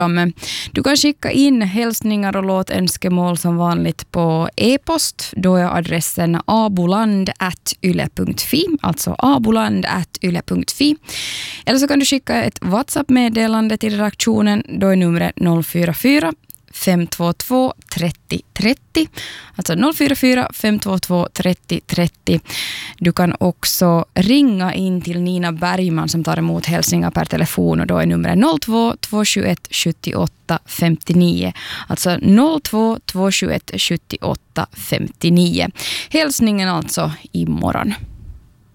Du kan skicka in hälsningar och låtönskemål som vanligt på e-post. Då är adressen aboland@yle.fi, alltså aboland@yle.fi. Eller så kan du skicka ett WhatsApp-meddelande till redaktionen. Då är numret 044 522 30 30. Alltså 044 522 30 30. Du kan också ringa in till Nina Bergman som tar emot hälsningar per telefon, och då är numret 02 221 78 59. Alltså 02 221 78 59. Hälsningen alltså imorgon.